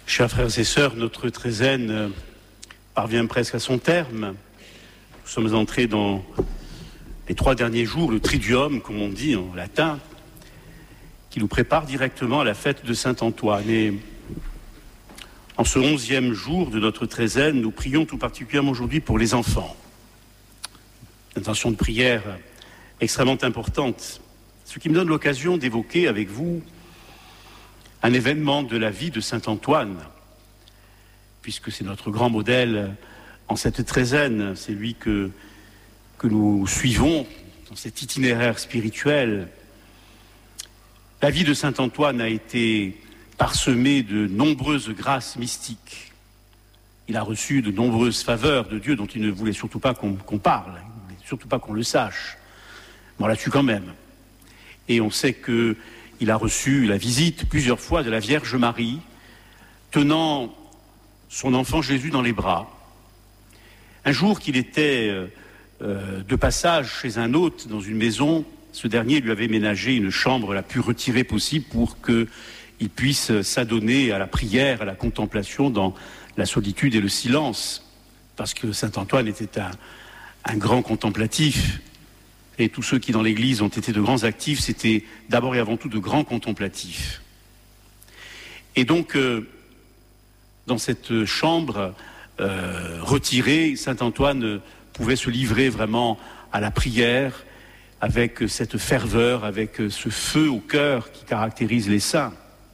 Chers frères et sœurs, notre treizaine parvient presque à son terme. Nous sommes entrés dans les 3 derniers jours, le Triduum, comme on dit en latin, qui nous prépare directement à la fête de Saint-Antoine. Et en ce 11e jour de notre treizaine, nous prions tout particulièrement aujourd'hui pour les enfants. Une intention de prière extrêmement importante, ce qui me donne l'occasion d'évoquer avec vous un événement de la vie de Saint-Antoine, puisque c'est notre grand modèle en cette treizaine, c'est lui que nous suivons dans cet itinéraire spirituel. La vie de Saint-Antoine a été parsemée de nombreuses grâces mystiques. Il a reçu de nombreuses faveurs de Dieu dont il ne voulait surtout pas qu'on parle, il ne voulait surtout pas qu'on le sache. Mais on l'a su quand même. Et on sait qu'il a reçu la visite plusieurs fois de la Vierge Marie, tenant son enfant Jésus dans les bras. Un jour qu'il était de passage chez un hôte dans une maison, ce dernier lui avait ménagé une chambre la plus retirée possible pour qu'il puisse s'adonner à la prière, à la contemplation dans la solitude et le silence, parce que saint Antoine était un grand contemplatif. Et tous ceux qui dans l'Église ont été de grands actifs, c'était d'abord et avant tout de grands contemplatifs. Et donc, dans cette chambre retirée, saint Antoine pouvait se livrer vraiment à la prière avec cette ferveur, avec ce feu au cœur qui caractérise les saints.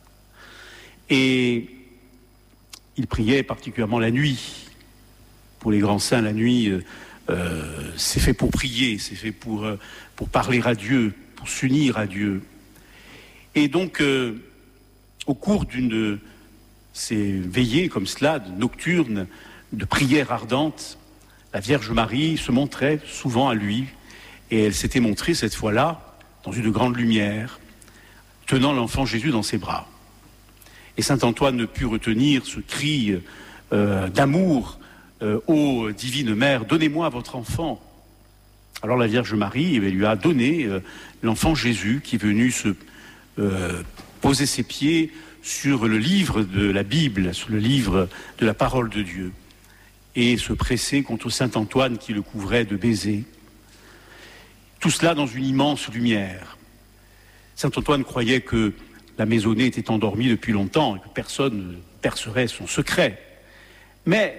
Et il priait particulièrement la nuit. Pour les grands saints, la nuit, c'est fait pour prier, c'est fait pour parler à Dieu, pour s'unir à Dieu. Et donc, au cours d'une de ces veillées comme cela, de nocturnes, de prières ardentes, la Vierge Marie se montrait souvent à lui, et elle s'était montrée cette fois-là dans une grande lumière, tenant l'enfant Jésus dans ses bras. Et saint Antoine ne put retenir ce cri d'amour: ô divine mère, donnez-moi votre enfant. Alors la Vierge Marie lui a donné l'enfant Jésus, qui est venu se poser ses pieds sur le livre de la Bible, sur le livre de la parole de Dieu, et se presser contre saint Antoine qui le couvrait de baisers. Tout cela dans une immense lumière. Saint Antoine croyait que la maisonnée était endormie depuis longtemps et que personne ne percerait son secret. Mais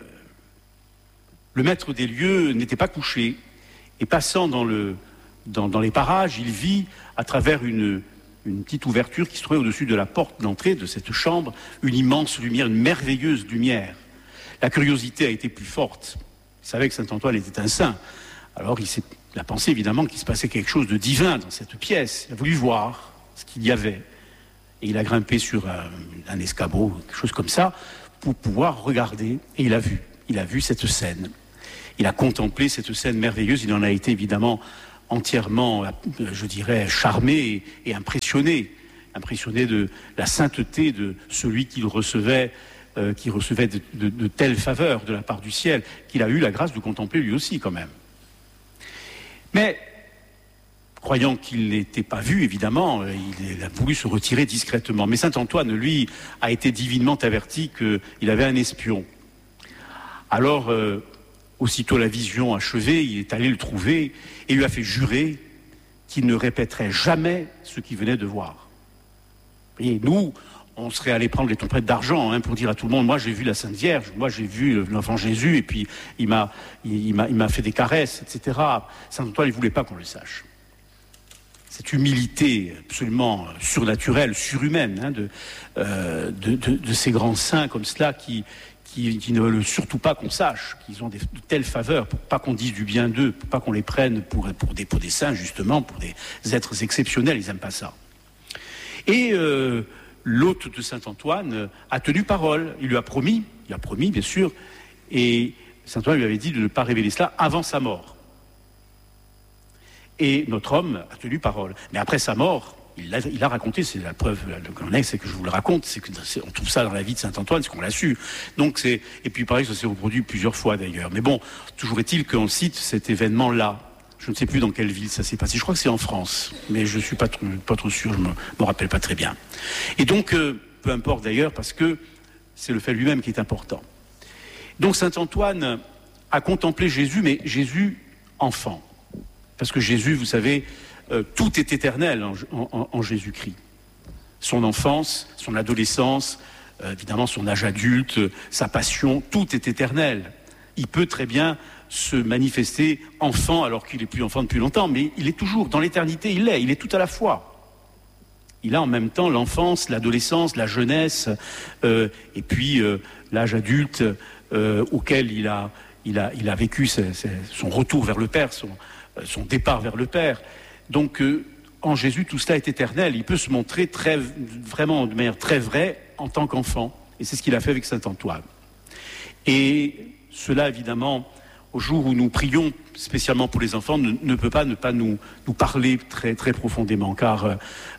le maître des lieux n'était pas couché, et passant dans les parages, il vit à travers une petite ouverture qui se trouvait au-dessus de la porte d'entrée de cette chambre, une immense lumière, une merveilleuse lumière. La curiosité a été plus forte. Il savait que saint Antoine était un saint. Alors il a pensé évidemment qu'il se passait quelque chose de divin dans cette pièce. Il a voulu voir ce qu'il y avait. Et il a grimpé sur un escabeau, quelque chose comme ça, pour pouvoir regarder. Et il a vu cette scène. Il a contemplé cette scène merveilleuse. Il en a été évidemment entièrement, je dirais, charmé et impressionné de la sainteté de celui qu'il recevait, qui recevait de telles faveurs de la part du ciel, qu'il a eu la grâce de contempler lui aussi quand même. Mais, croyant qu'il n'était pas vu, évidemment, il a voulu se retirer discrètement. Mais saint Antoine, lui, a été divinement averti qu'il avait un espion. Alors, aussitôt la vision achevée, il est allé le trouver et lui a fait jurer qu'il ne répéterait jamais ce qu'il venait de voir. Et nous, on serait allé prendre les trompettes d'argent pour dire à tout le monde: moi j'ai vu la Sainte Vierge, moi j'ai vu l'enfant Jésus, et puis il m'a fait des caresses, etc. Saint Antoine, il ne voulait pas qu'on le sache. Cette humilité absolument surnaturelle, surhumaine de ces grands saints comme cela qui ne veulent surtout pas qu'on sache qu'ils ont de telles faveurs, pour pas qu'on dise du bien d'eux, pour pas qu'on les prenne pour des saints, justement, pour des êtres exceptionnels. Ils n'aiment pas ça. Et l'hôte de saint Antoine a tenu parole. Il a promis bien sûr, et saint Antoine lui avait dit de ne pas révéler cela avant sa mort. Et notre homme a tenu parole. Mais après sa mort, il a raconté, c'est la preuve qu'on est, c'est que je vous le raconte, on trouve ça dans la vie de saint Antoine, c'est qu'on l'a su. Donc et puis pareil, ça s'est reproduit plusieurs fois d'ailleurs. Mais bon, toujours est-il qu'on cite cet événement-là. Je ne sais plus dans quelle ville ça s'est passé. Je crois que c'est en France, mais je ne suis pas trop sûr, je ne me rappelle pas très bien. Et donc, peu importe d'ailleurs, parce que c'est le fait lui-même qui est important. Donc saint Antoine a contemplé Jésus, mais Jésus enfant. Parce que Jésus, vous savez, tout est éternel en Jésus-Christ. Son enfance, son adolescence, évidemment son âge adulte, sa passion, tout est éternel. Il peut très bien se manifester enfant alors qu'il n'est plus enfant depuis longtemps, mais il est toujours, dans l'éternité, il est tout à la fois. Il a en même temps l'enfance, l'adolescence, la jeunesse, et puis l'âge adulte auquel il a vécu son retour vers le Père, son départ vers le Père. Donc en Jésus, tout cela est éternel. Il peut se montrer vraiment de manière très vraie en tant qu'enfant. Et c'est ce qu'il a fait avec saint Antoine. Et cela, évidemment, au jour où nous prions spécialement pour les enfants, ne peut pas ne pas nous parler très, très profondément, car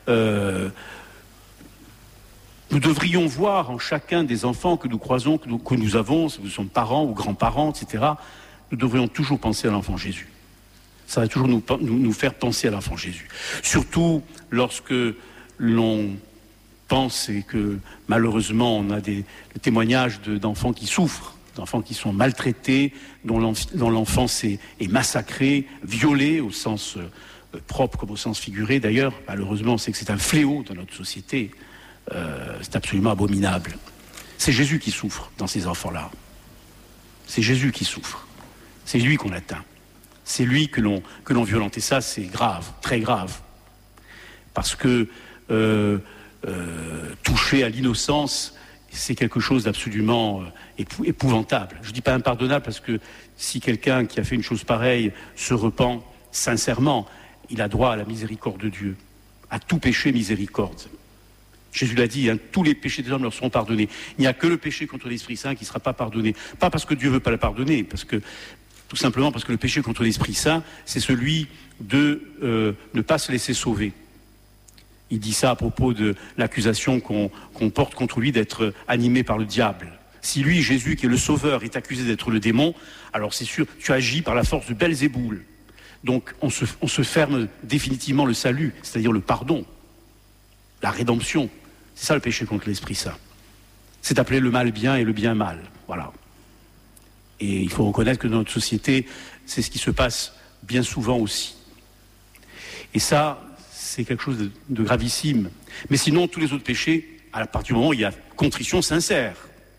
nous devrions voir en chacun des enfants que nous croisons, que nous avons, si nous sommes parents ou grands-parents, etc., nous devrions toujours penser à l'enfant Jésus. Ça va toujours nous faire penser à l'enfant Jésus. Surtout lorsque l'on pense et que malheureusement on a des témoignages d'enfants qui souffrent, d'enfants qui sont maltraités, dont l'enfance est massacrée, violée au sens propre comme au sens figuré. D'ailleurs, malheureusement, on sait que c'est un fléau dans notre société. C'est absolument abominable. C'est Jésus qui souffre dans ces enfants-là. C'est Jésus qui souffre. C'est lui qu'on atteint. C'est lui que l'on violente. Et ça, c'est grave, très grave. Parce que toucher à l'innocence, c'est quelque chose d'absolument épouvantable. Je ne dis pas impardonnable parce que si quelqu'un qui a fait une chose pareille se repent sincèrement, il a droit à la miséricorde de Dieu. À tout péché, miséricorde. Jésus l'a dit, hein, tous les péchés des hommes leur seront pardonnés. Il n'y a que le péché contre l'Esprit Saint qui ne sera pas pardonné. Pas parce que Dieu ne veut pas le pardonner, tout simplement parce que le péché contre l'Esprit Saint, c'est celui de ne pas se laisser sauver. Il dit ça à propos de l'accusation qu'on porte contre lui d'être animé par le diable. Si lui, Jésus, qui est le sauveur, est accusé d'être le démon, alors c'est sûr, tu agis par la force de Belzéboul. Donc on se ferme définitivement le salut, c'est-à-dire le pardon, la rédemption. C'est ça le péché contre l'Esprit Saint. C'est appeler le mal bien et le bien mal. Voilà. Et il faut reconnaître que dans notre société, c'est ce qui se passe bien souvent aussi. Et ça, c'est quelque chose de gravissime. Mais sinon, tous les autres péchés, à partir du moment où il y a contrition sincère,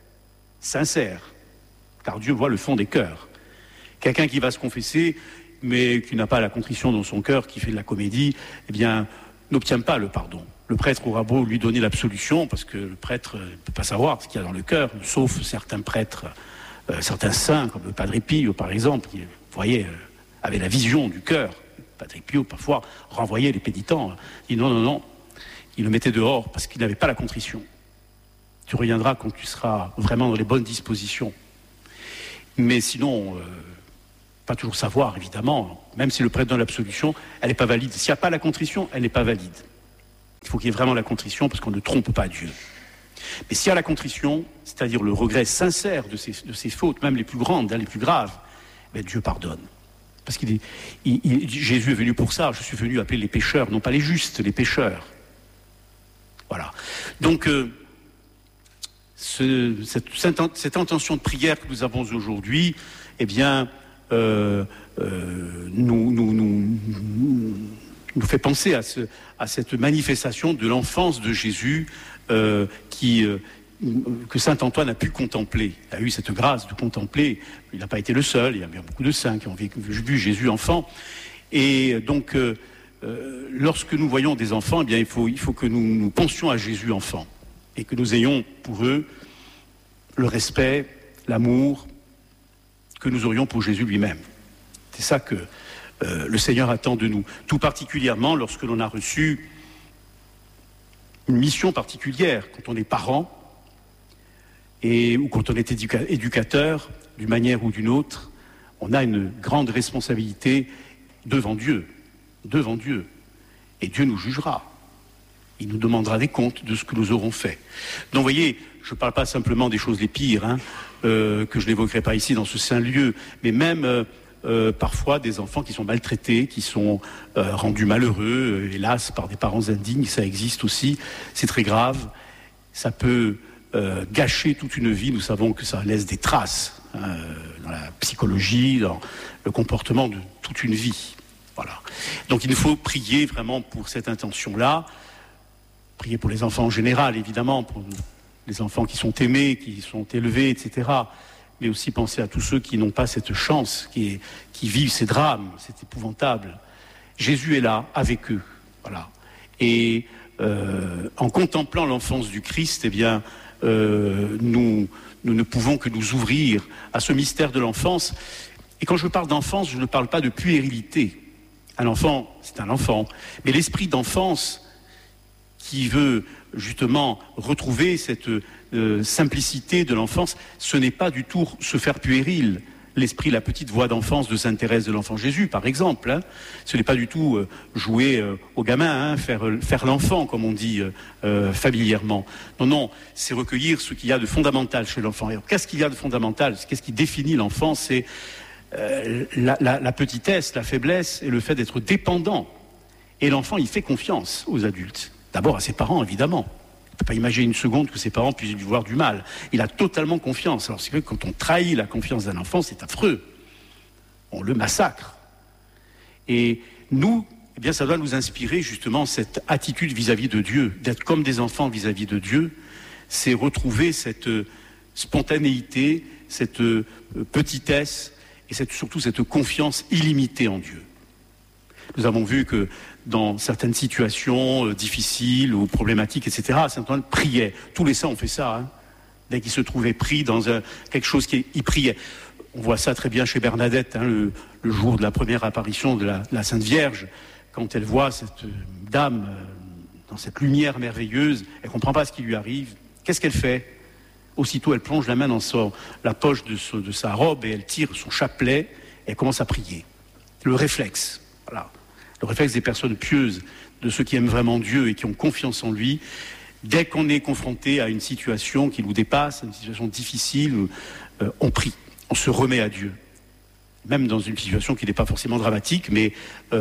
car Dieu voit le fond des cœurs. Quelqu'un qui va se confesser, mais qui n'a pas la contrition dans son cœur, qui fait de la comédie, eh bien, n'obtient pas le pardon. Le prêtre aura beau lui donner l'absolution, parce que le prêtre ne peut pas savoir ce qu'il y a dans le cœur, sauf certains prêtres, certains saints, comme le Padre Pio, par exemple, qui, vous voyez, avait la vision du cœur. Le Padre Pio, parfois, renvoyait les pénitents. Il dit non, il le mettait dehors, parce qu'il n'avait pas la contrition. Tu reviendras quand tu seras vraiment dans les bonnes dispositions. Mais sinon, pas toujours savoir, évidemment, même si le prêtre donne l'absolution, elle n'est pas valide. S'il n'y a pas la contrition, elle n'est pas valide. Il faut qu'il y ait vraiment la contrition, parce qu'on ne trompe pas Dieu. Mais s'il y a la contrition, c'est-à-dire le regret sincère de ses fautes, même les plus grandes, les plus graves, ben Dieu pardonne. Parce que Jésus est venu pour ça. Je suis venu appeler les pécheurs, non pas les justes, les pécheurs. Voilà. Donc, cette intention de prière que nous avons aujourd'hui, eh bien, nous fait penser à cette manifestation de l'enfance de Jésus que saint Antoine a pu contempler. Il a eu cette grâce de contempler. Il n'a pas été le seul. Il y a bien beaucoup de saints qui ont vu Jésus enfant. Et donc, lorsque nous voyons des enfants, eh bien, il faut que nous pensions à Jésus enfant et que nous ayons pour eux le respect, l'amour que nous aurions pour Jésus lui-même. C'est ça que le Seigneur attend de nous, tout particulièrement lorsque l'on a reçu une mission particulière, quand on est parent ou quand on est éducateur, d'une manière ou d'une autre, on a une grande responsabilité devant Dieu, et Dieu nous jugera. Il nous demandera des comptes de ce que nous aurons fait. Donc vous voyez, je ne parle pas simplement des choses les pires, que je n'évoquerai pas ici dans ce saint lieu, mais même parfois des enfants qui sont maltraités, qui sont rendus malheureux, hélas, par des parents indignes, ça existe aussi, c'est très grave. Ça peut gâcher toute une vie. Nous savons que ça laisse des traces dans la psychologie, dans le comportement de toute une vie. Voilà. Donc il faut prier vraiment pour cette intention-là, prier pour les enfants en général, évidemment, pour les enfants qui sont aimés, qui sont élevés, etc., mais aussi penser à tous ceux qui n'ont pas cette chance, qui vivent ces drames, c'est épouvantable. Jésus est là, avec eux. Voilà. Et en contemplant l'enfance du Christ, eh bien, nous ne pouvons que nous ouvrir à ce mystère de l'enfance. Et quand je parle d'enfance, je ne parle pas de puérilité. Un enfant, c'est un enfant. Mais l'esprit d'enfance qui veut justement retrouver cette simplicité de l'enfance, ce n'est pas du tout se faire puéril. L'esprit, la petite voix d'enfance de Sainte Thérèse de l'Enfant Jésus, par exemple. Hein. Ce n'est pas du tout jouer au gamin, hein, faire l'enfant, comme on dit familièrement. Non, non, c'est recueillir ce qu'il y a de fondamental chez l'enfant. Et qu'est-ce qu'il y a de fondamental? Qu'est-ce qui définit l'enfant? C'est la petitesse, la faiblesse et le fait d'être dépendant. Et l'enfant, il fait confiance aux adultes. D'abord à ses parents, évidemment. Il ne peut pas imaginer une seconde que ses parents puissent lui voir du mal. Il a totalement confiance. Alors c'est vrai que quand on trahit la confiance d'un enfant, c'est affreux. On le massacre. Et nous, eh bien, ça doit nous inspirer justement cette attitude vis-à-vis de Dieu, d'être comme des enfants vis-à-vis de Dieu. C'est retrouver cette spontanéité, cette petitesse et surtout cette confiance illimitée en Dieu. Nous avons vu que dans certaines situations difficiles ou problématiques, etc., Saint Antoine priait. Tous les saints ont fait ça. Hein. Dès qu'ils se trouvaient pris dans quelque chose, ils priaient. On voit ça très bien chez Bernadette, hein, le jour de la première apparition de la Sainte Vierge, quand elle voit cette dame dans cette lumière merveilleuse, elle ne comprend pas ce qui lui arrive. Qu'est-ce qu'elle fait? Aussitôt, elle plonge la main dans la poche de sa robe et elle tire son chapelet et elle commence à prier. Le réflexe, voilà. Le réflexe des personnes pieuses, de ceux qui aiment vraiment Dieu et qui ont confiance en lui, dès qu'on est confronté à une situation qui nous dépasse, une situation difficile, on prie, on se remet à Dieu. Même dans une situation qui n'est pas forcément dramatique, mais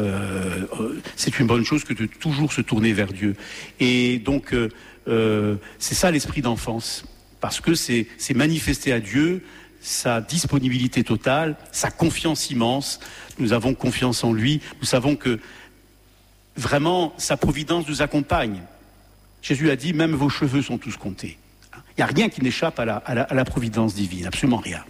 c'est une bonne chose que de toujours se tourner vers Dieu. Et donc, c'est ça l'esprit d'enfance, parce que c'est manifester à Dieu sa disponibilité totale, sa confiance immense. Nous avons confiance en lui. Nous savons que vraiment sa providence nous accompagne. Jésus a dit, même vos cheveux sont tous comptés. Il n'y a rien qui n'échappe à la providence divine, absolument rien.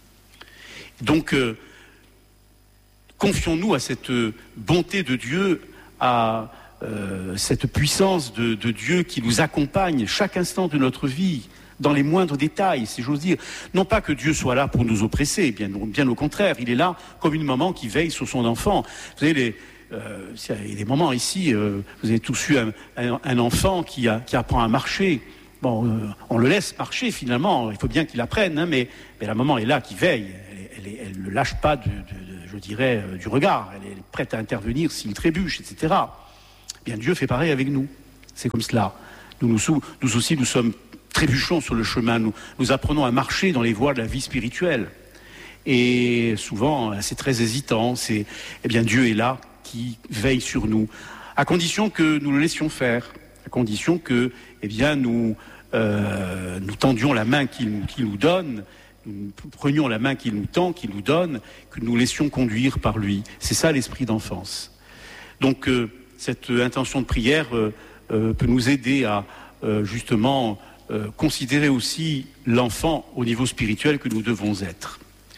Donc, confions-nous à cette bonté de Dieu, à cette puissance de Dieu qui nous accompagne chaque instant de notre vie, dans les moindres détails, si j'ose dire. Non pas que Dieu soit là pour nous oppresser, bien au contraire, il est là comme une maman qui veille sur son enfant. Vous savez, il y a des moments ici, vous avez tous eu un enfant qui apprend à marcher. Bon, on le laisse marcher finalement, il faut bien qu'il apprenne, hein, mais la maman est là qui veille, elle ne lâche pas je dirais, du regard, elle est prête à intervenir s'il trébuche, etc. Bien, Dieu fait pareil avec nous, c'est comme cela. Nous aussi, nous sommes trébuchons sur le chemin, nous apprenons à marcher dans les voies de la vie spirituelle. Et souvent, c'est très hésitant, eh bien Dieu est là, qui veille sur nous, à condition que nous le laissions faire, à condition que, eh bien, nous tendions la main qu'il nous donne, nous prenions la main qu'il nous tend, qu'il nous donne, que nous laissions conduire par lui. C'est ça l'esprit d'enfance. Donc, cette intention de prière peut nous aider à, justement, considérer aussi l'enfant au niveau spirituel que nous devons être.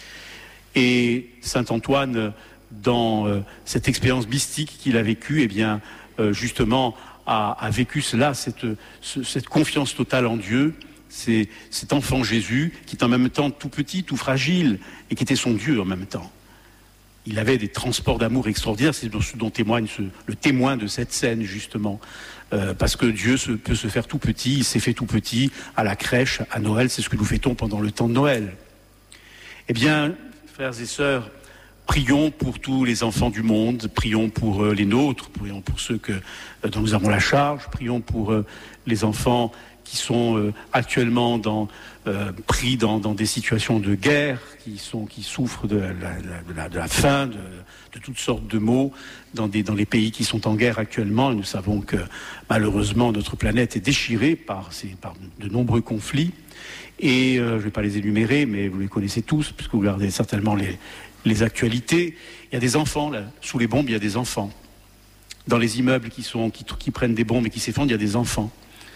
Et Saint Antoine, dans cette expérience mystique qu'il a vécue, eh bien, justement, a vécu cela, cette confiance totale en Dieu, c'est cet enfant Jésus qui est en même temps tout petit, tout fragile, et qui était son Dieu en même temps. Il avait des transports d'amour extraordinaires, c'est ce dont témoigne le témoin de cette scène, justement. Parce que Dieu peut se faire tout petit, il s'est fait tout petit à la crèche, à Noël, c'est ce que nous fêtons pendant le temps de Noël. Eh bien, frères et sœurs, prions pour tous les enfants du monde, prions pour les nôtres, prions pour ceux dont nous avons la charge, prions pour les enfants qui sont actuellement pris dans des situations de guerre, qui souffrent de la faim, de toutes sortes de maux dans les pays qui sont en guerre actuellement. Et nous savons que malheureusement notre planète est déchirée par de nombreux conflits. Et je ne vais pas les énumérer, mais vous les connaissez tous, puisque vous regardez certainement les actualités. Il y a des enfants, là, sous les bombes, il y a des enfants. Dans les immeubles qui prennent des bombes et qui s'effondrent, il y a des enfants.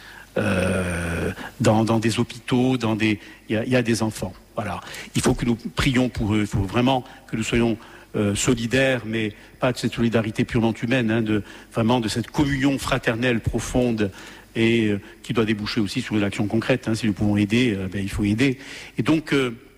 Dans des hôpitaux, il y a des enfants. Voilà. Il faut que nous prions pour eux. Il faut vraiment que nous soyons solidaires, mais pas de cette solidarité purement humaine, vraiment de cette communion fraternelle profonde et qui doit déboucher aussi sur une action concrète. Si nous pouvons aider, il faut aider. Et donc,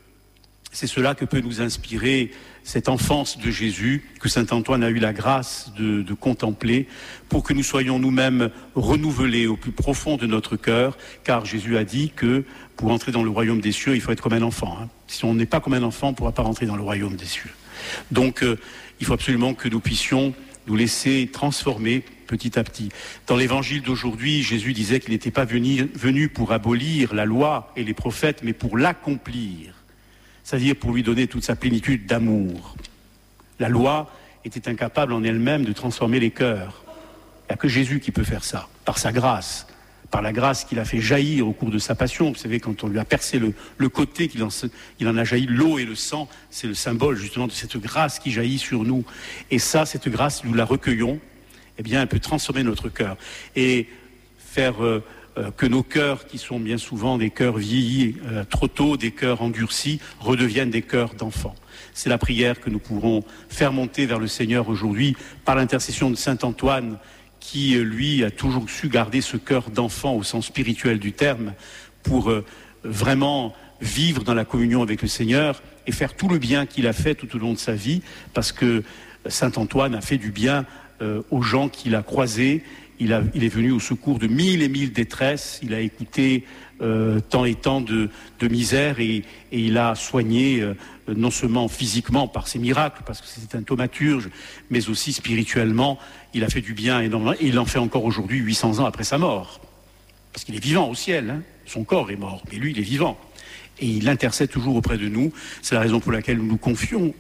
c'est cela que peut nous inspirer cette enfance de Jésus que saint Antoine a eu la grâce de contempler pour que nous soyons nous-mêmes renouvelés au plus profond de notre cœur, car Jésus a dit que pour entrer dans le royaume des cieux, il faut être comme un enfant. Si on n'est pas comme un enfant, on ne pourra pas rentrer dans le royaume des cieux. Donc, il faut absolument que nous puissions nous laisser transformer petit à petit. Dans l'évangile d'aujourd'hui, Jésus disait qu'il n'était pas venu pour abolir la loi et les prophètes, mais pour l'accomplir. C'est-à-dire pour lui donner toute sa plénitude d'amour. La loi était incapable en elle-même de transformer les cœurs. Il n'y a que Jésus qui peut faire ça, par sa grâce, par la grâce qu'il a fait jaillir au cours de sa passion. Vous savez, quand on lui a percé le côté, il en a jailli l'eau et le sang, c'est le symbole justement de cette grâce qui jaillit sur nous. Et ça, cette grâce, nous la recueillons, eh bien, elle peut transformer notre cœur et faire que nos cœurs, qui sont bien souvent des cœurs vieillis trop tôt, des cœurs endurcis, redeviennent des cœurs d'enfants. C'est la prière que nous pourrons faire monter vers le Seigneur aujourd'hui par l'intercession de saint Antoine, qui, lui, a toujours su garder ce cœur d'enfant au sens spirituel du terme pour vraiment vivre dans la communion avec le Seigneur et faire tout le bien qu'il a fait tout au long de sa vie, parce que saint Antoine a fait du bien aux gens qu'il a croisés. Il est venu au secours de mille et mille détresses, il a écouté tant et tant de misère et il a soigné non seulement physiquement par ses miracles, parce que c'est un thaumaturge, mais aussi spirituellement, il a fait du bien énormément et il en fait encore aujourd'hui 800 ans après sa mort. Parce qu'il est vivant au ciel, son corps est mort, mais lui il est vivant. Et il intercède toujours auprès de nous, c'est la raison pour laquelle nous nous confions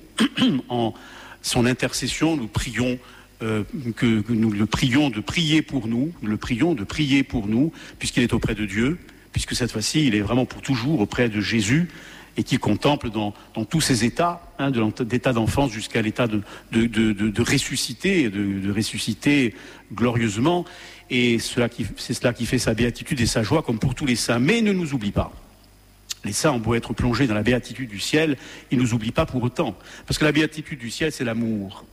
en son intercession, nous prions que nous le prions de prier pour nous, puisqu'il est auprès de Dieu, puisque cette fois-ci, il est vraiment pour toujours auprès de Jésus et qu'il contemple dans tous ses états, d'état d'enfance jusqu'à l'état de ressusciter, de ressusciter glorieusement. Et c'est cela qui fait sa béatitude et sa joie, comme pour tous les saints. Mais ne nous oublie pas. Les saints ont beau être plongés dans la béatitude du ciel, ils ne nous oublient pas pour autant. Parce que la béatitude du ciel, c'est l'amour.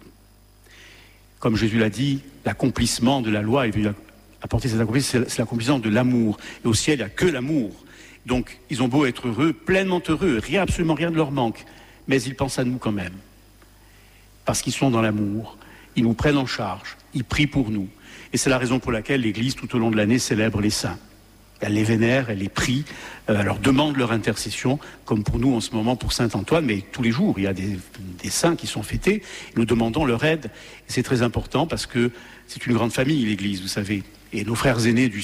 Comme Jésus l'a dit, l'accomplissement de la loi est venu apporter cet accomplissement, c'est l'accomplissement de l'amour. Et au ciel, il n'y a que l'amour. Donc, ils ont beau être heureux, pleinement heureux, absolument rien ne leur manque, mais ils pensent à nous quand même. Parce qu'ils sont dans l'amour, ils nous prennent en charge, ils prient pour nous. Et c'est la raison pour laquelle l'Église, tout au long de l'année, célèbre les saints. Elle les vénère, elle les prie, elle leur demande leur intercession, comme pour nous en ce moment pour saint Antoine, mais tous les jours, il y a des saints qui sont fêtés, nous demandons leur aide. Et c'est très important parce que c'est une grande famille, l'Église, vous savez. Et nos frères aînés du